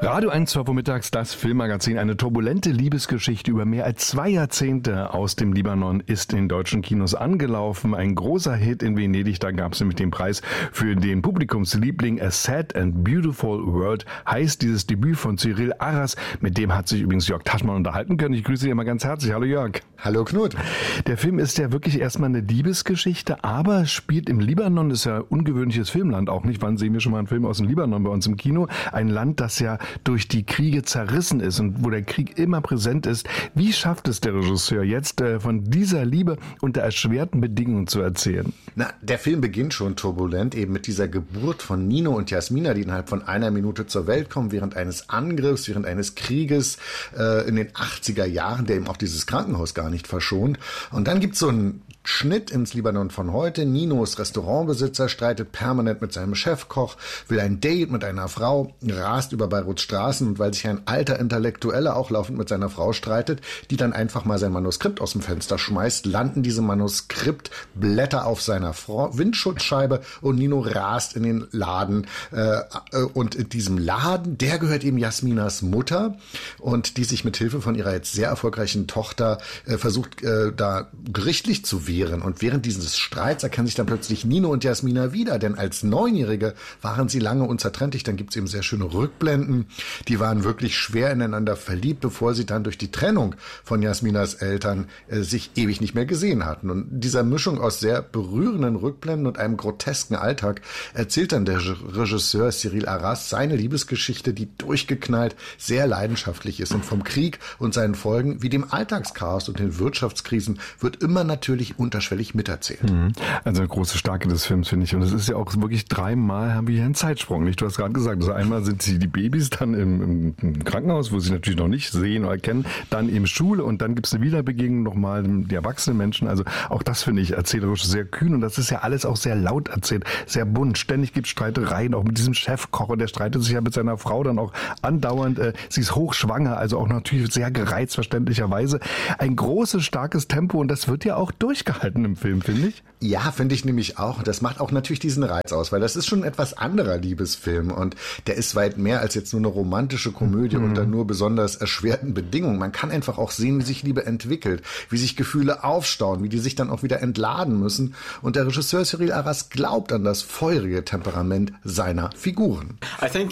Radio 1 vormittags, das Filmmagazin. Eine turbulente Liebesgeschichte über mehr als 2 Jahrzehnte aus dem Libanon ist in deutschen Kinos angelaufen. Ein großer Hit in Venedig, da gab es nämlich den Preis für den Publikumsliebling. A Sad and Beautiful World heißt dieses Debüt von Cyril Arras. Mit dem hat sich übrigens Jörg Taschmann unterhalten können. Ich grüße dich immer ganz herzlich. Hallo Jörg. Hallo Knut. Der Film ist ja wirklich erstmal eine Liebesgeschichte, aber spielt im Libanon. Das ist ja ein ungewöhnliches Filmland auch nicht. Wann sehen wir schon mal einen Film aus dem Libanon bei uns im Kino? Ein Land, das ja durch die Kriege zerrissen ist und wo der Krieg immer präsent ist. Wie schafft es der Regisseur jetzt, von dieser Liebe unter erschwerten Bedingungen zu erzählen? Der Film beginnt schon turbulent, eben mit dieser Geburt von Nino und Jasmina, die innerhalb von einer Minute zur Welt kommen, während eines Angriffs, während eines Krieges in den 80er Jahren, der eben auch dieses Krankenhaus gar nicht verschont. Und dann gibt es so einen Schnitt ins Libanon von heute. Nino ist Restaurantbesitzer, streitet permanent mit seinem Chefkoch, will ein Date mit einer Frau, rast über Beiruts Straßen und weil sich ein alter Intellektueller auch laufend mit seiner Frau streitet, die dann einfach mal sein Manuskript aus dem Fenster schmeißt, landen diese Manuskriptblätter auf seiner Windschutzscheibe und Nino rast in den Laden. Und in diesem Laden, der gehört eben Jasminas Mutter und die sich mit Hilfe von ihrer jetzt sehr erfolgreichen Tochter versucht, da gerichtlich zu wehren. Und während dieses Streits erkennen sich dann plötzlich Nino und Jasmina wieder, denn als Neunjährige waren sie lange unzertrennlich. Dann gibt es eben sehr schöne Rückblenden. Die waren wirklich schwer ineinander verliebt, bevor sie dann durch die Trennung von Jasminas Eltern sich ewig nicht mehr gesehen hatten. Und dieser Mischung aus sehr berührenden Rückblenden und einem grotesken Alltag erzählt dann der Regisseur Cyril Arras seine Liebesgeschichte, die durchgeknallt, sehr leidenschaftlich ist. Und vom Krieg und seinen Folgen wie dem Alltagschaos und den Wirtschaftskrisen wird immer natürlich unterschwellig miterzählt. Also eine große Stärke des Films, finde ich. Und es ist ja auch wirklich 3-mal haben wir hier einen Zeitsprung. Nicht? Du hast gerade gesagt, also einmal sind sie die Babys, dann im Krankenhaus, wo sie natürlich noch nicht sehen oder kennen, dann in Schule und dann gibt es eine Wiederbegegnung nochmal die erwachsenen Menschen. Also auch das finde ich erzählerisch sehr kühn und das ist ja alles auch sehr laut erzählt, sehr bunt. Ständig gibt es Streitereien, auch mit diesem Chefkoch und der streitet sich ja mit seiner Frau dann auch andauernd. Sie ist hochschwanger, also auch natürlich sehr gereizt, verständlicherweise. Ein großes, starkes Tempo und das wird ja auch durchgehalten im Film, finde ich. Ja, finde ich nämlich auch. Und das macht auch natürlich diesen Reiz aus, weil das ist schon ein etwas anderer Liebesfilm und der ist weit mehr als jetzt nur eine romantische Komödie unter nur besonders erschwerten Bedingungen. Man kann einfach auch sehen, wie sich Liebe entwickelt, wie sich Gefühle aufstauen, wie die sich dann auch wieder entladen müssen. Und der Regisseur Cyril Arras glaubt an das feurige Temperament seiner Figuren.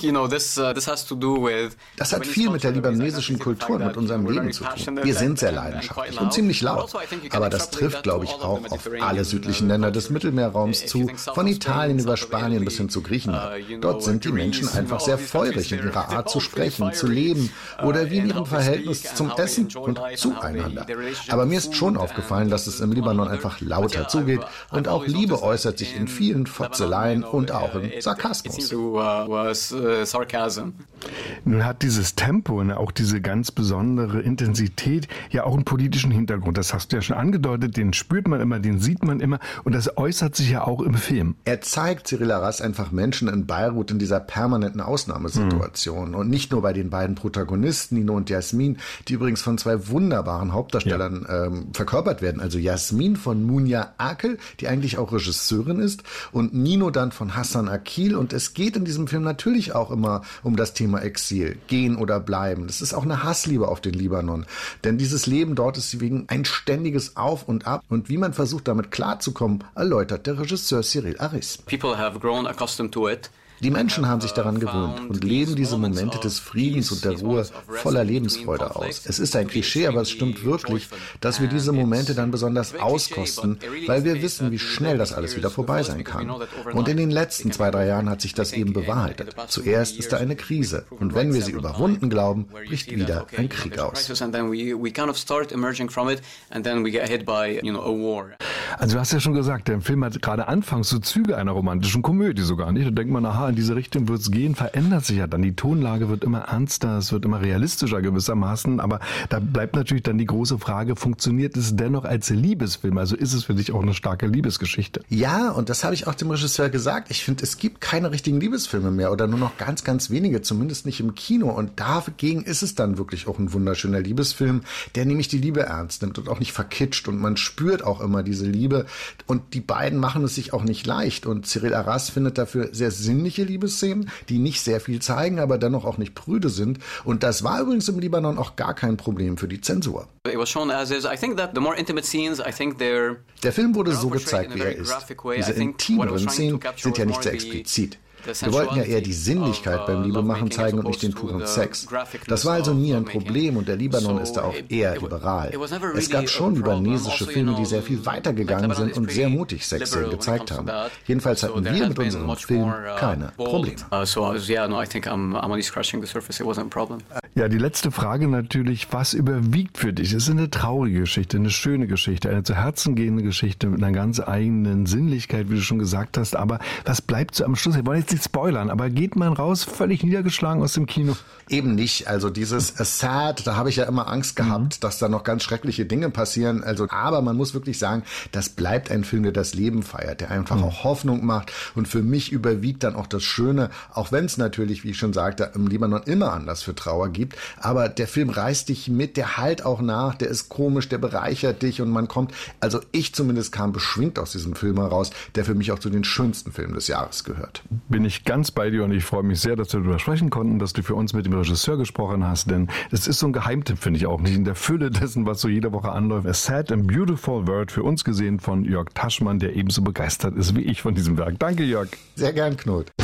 Das hat viel mit der libanesischen Kultur und mit unserem Leben zu tun. Wir sind sehr leidenschaftlich und ziemlich laut. Aber das trifft, glaube ich, auch auf alle südlichen Länder des Mittelmeerraums zu, von Italien über Spanien bis hin zu Griechenland. Dort sind die Menschen einfach sehr feurig in ihrer Art zu sprechen, zu leben oder wie in ihrem Verhältnis zum Essen und zueinander. Aber mir ist schon aufgefallen, dass es im Libanon einfach lauter zugeht und auch Liebe äußert sich in vielen Fotzeleien und auch in Sarkasmus. Nun hat dieses Tempo und auch diese ganz besondere Intensität ja auch einen politischen Hintergrund. Das hast du ja schon angedeutet, den spürt man immer, den sieht man immer und das äußert sich ja auch im Film. Er zeigt Cyril Arras einfach Menschen in Beirut in dieser permanenten Ausnahmesituation und nicht nur bei den beiden Protagonisten, Nino und Jasmin, die übrigens von 2 wunderbaren Hauptdarstellern verkörpert werden. Also Jasmin von Munia Akel, die eigentlich auch Regisseurin ist und Nino dann von Hassan Akil und es geht in diesem Film natürlich auch immer um das Thema Exil, gehen oder bleiben. Das ist auch eine Hassliebe auf den Libanon, denn dieses Leben dort ist wegen ein ständiges Auf und Ab und wie man versucht, damit klarzukommen, erläutert der Regisseur Cyril Arras. Die Menschen haben sich daran gewöhnt und leben diese Momente des Friedens und der Ruhe voller Lebensfreude aus. Es ist ein Klischee, aber es stimmt wirklich, dass wir diese Momente dann besonders auskosten, weil wir wissen, wie schnell das alles wieder vorbei sein kann. Und in den letzten 2-3 Jahren hat sich das eben bewahrheitet. Zuerst ist da eine Krise und wenn wir sie überwunden glauben, bricht wieder ein Krieg aus. Also du hast ja schon gesagt, der Film hat gerade anfangs so Züge einer romantischen Komödie sogar nicht. Da denkt man, aha, in diese Richtung wird es gehen, verändert sich ja dann. Die Tonlage wird immer ernster, es wird immer realistischer gewissermaßen, aber da bleibt natürlich dann die große Frage, funktioniert es dennoch als Liebesfilm? Also ist es für dich auch eine starke Liebesgeschichte? Ja, und das habe ich auch dem Regisseur gesagt. Ich finde, es gibt keine richtigen Liebesfilme mehr oder nur noch ganz, ganz wenige, zumindest nicht im Kino. Und dagegen ist es dann wirklich auch ein wunderschöner Liebesfilm, der nämlich die Liebe ernst nimmt und auch nicht verkitscht und man spürt auch immer diese Liebe und die beiden machen es sich auch nicht leicht und Cyril Arras findet dafür sehr sinnliche natürliche Liebesszenen, die nicht sehr viel zeigen, aber dennoch auch nicht prüde sind. Und das war übrigens im Libanon auch gar kein Problem für die Zensur. Der Film wurde so gezeigt, wie er ist. Diese intimeren Szenen sind ja nicht sehr explizit. Wir wollten ja eher die Sinnlichkeit beim Liebemachen zeigen und nicht den puren Sex. Das war also nie ein Problem und der Libanon ist da auch eher liberal. Es gab schon libanesische Filme, die sehr viel weiter gegangen sind und sehr mutig Sexszenen gezeigt haben. Jedenfalls hatten wir mit unserem Film keine Probleme. Ja, die letzte Frage natürlich, was überwiegt für dich? Es ist eine traurige Geschichte, eine schöne Geschichte, eine zu Herzen gehende Geschichte mit einer ganz eigenen Sinnlichkeit, wie du schon gesagt hast. Aber was bleibt so am Schluss? Wir wollen jetzt nicht spoilern, aber geht man raus völlig niedergeschlagen aus dem Kino? Eben nicht. Also dieses Sad, da habe ich ja immer Angst gehabt, dass da noch ganz schreckliche Dinge passieren. Also, aber man muss wirklich sagen, das bleibt ein Film, der das Leben feiert, der einfach auch Hoffnung macht. Und für mich überwiegt dann auch das Schöne, auch wenn es natürlich, wie ich schon sagte, im Libanon immer Anlass für Trauer gibt. Aber der Film reißt dich mit, der halt auch nach, der ist komisch, der bereichert dich und man kommt, also ich zumindest kam beschwingt aus diesem Film heraus, der für mich auch zu den schönsten Filmen des Jahres gehört. Bin ich ganz bei dir und ich freue mich sehr, dass wir darüber sprechen konnten, dass du für uns mit dem Regisseur gesprochen hast, denn es ist so ein Geheimtipp, finde ich auch nicht, in der Fülle dessen, was so jede Woche anläuft. A Sad and Beautiful World, für uns gesehen von Jörg Taschmann, der ebenso begeistert ist wie ich von diesem Werk. Danke, Jörg. Sehr gern, Knut.